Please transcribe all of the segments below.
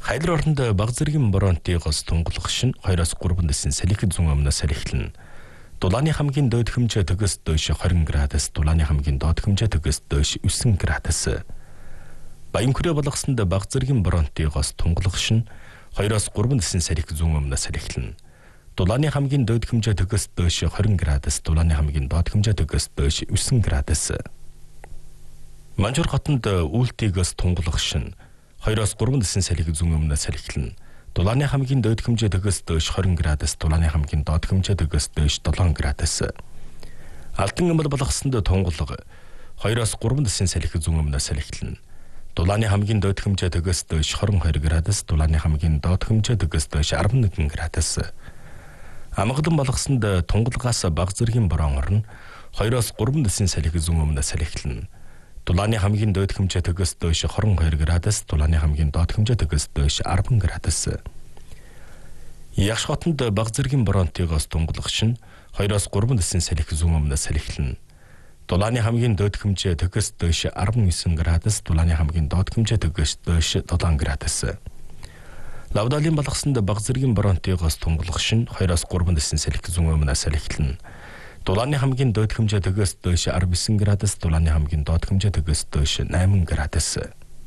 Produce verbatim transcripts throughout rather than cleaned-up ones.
Хайдар орнд баг зэргийн боронтыгоос тунгалах шин хоёроос гурван дэсэн салхи зүүн өмнөөс эхлэн. Дулааны хамгийн доод хэмжээ төгс доош двадцать градус, дулааны хамгийн доод хэмжээ төгс доош нine градус. Баян хүрээ болгосонд баг зэргийн боронтыгоос тунгалах шин хоёроос гурван дэсэн салхи зүүн өмнөөс эхлэн. Дулааны хамгийн доод хэмжээ төгс доош двадцать градус, дулааны хамгийн доод хэмжээ төгс доош nine градус. Манжуур хотод үйлтгээс тунгалах шин хоёроос гурван дэсэн салхи зүүн өмнөөс эхлэн. Дулааны хамгийн доод хэмжээ төгс доош двадцать градус, дулааны хамгийн доод хэмжээ төгс доош seven градус. Алтан амбал болгосонд тунгалаг хоёроос гурван дэсэн салхи зүүн өмнөөс эхлэн. Дулааны хамгийн доод хэмжээ төгс доош twenty-two градус, дулааны хамгийн доод хэмжээ төгс доош eleven градус. Амгалан болгосонд тунгалагаас баг зэргийн борон орно хоёроос гурван дэсэн салхи зүүн өмнөөс эхлэн. Дулааны хамгийн доод хэмжээ төгс доош twenty-two градус, дулааны хамгийн доод хэмжээ төгс доош ten градус. Ягш хотод баг зэргийн боронтыгоос тунгалах шин хоёроос гурван дэсэн салхи зүүн өмнөөс эхлэн. Дулааны хамгийн доод хэмжээ төгс доош nineteen градус, дулааны хамгийн доод хэмжээ төгс доош seven градус. Лавдалын болгосонд баг зэргийн боронтыгоос тунгалах шин хоёроос гурван дэсэн салхи зүүн өмнөөс эхлэн. Дулааны хамгийн доод хэмжээ төгс доош nineteen градус, дулааны хамгийн доод хэмжээ төгс доош eight градус.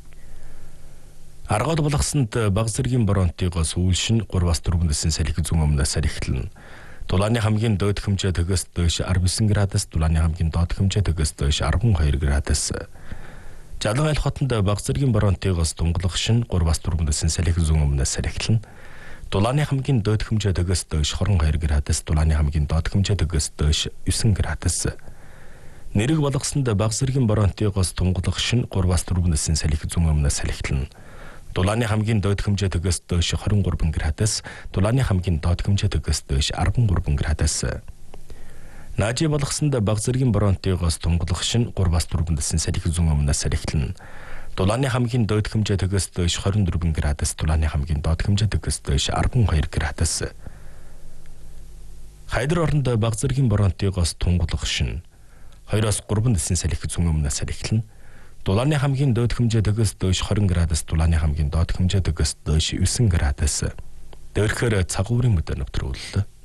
Аргад болгосонд баг зэргийн боронтыгоос үйлшин three-four дэсэн салхи зүүн өмнөөс эхлэн. Дулааны хамгийн доод хэмжээ төгс доош nineteen градус, дулааны хамгийн доод хэмжээ төгс доош twelve градус. Жалан айл хотод баг зэргийн боронтыгоос тунгалах шин three-four дэсэн салхи зүүн өмнөөс эхлэн. Дулааны хамгийн доод хэмжээ төгс доош twenty-two градус, дулааны хамгийн доод хэмжээ төгс доош nine градус. Нэрэг болгосонд баг зэргийн боронтыгоос тунгалах шин three-four дэсэн салхи зүүн өмнөөс эхлэн. Дулааны хамгийн доод хэмжээ төгс доош twenty-three градус, дулааны хамгийн доод хэмжээ төгс доош thirteen градус. Наажи болгосонд баг зэргийн боронтыгоос тунгалах шин three-four дэсэн салхи зүүн өмнөөс эхлэн. Дулааны хамгийн доод хэмжээ төгс доош twenty-four градус, дулааны хамгийн доод хэмжээ төгс доош twelve градус. Хайдар орнд баг зэргийн боронтыгоос тунгалах шин хоёроос гурван дэсэн салхи зүүн өмнөөс эхлэн. Дулааны хамгийн доод хэмжээ төгс доош twenty градус, дулааны хамгийн доод хэмжээ төгс доош nine градус. Дөрөхөр цагуурын мөдөр нөтрүүлээ.